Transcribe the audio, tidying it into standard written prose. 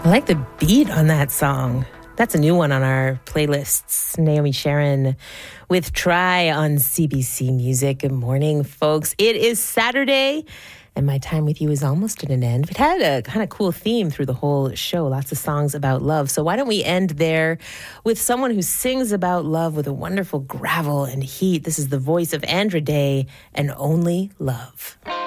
I like the beat on that song. That's a new one on our playlists. Naomi Sharon with Try on CBC Music. Good morning, folks. It is Saturday, and my time with you is almost at an end. It had a kind of cool theme through the whole show, lots of songs about love. So why don't we end there with someone who sings about love with a wonderful gravel and heat. This is the voice of Andra Day and Only Love.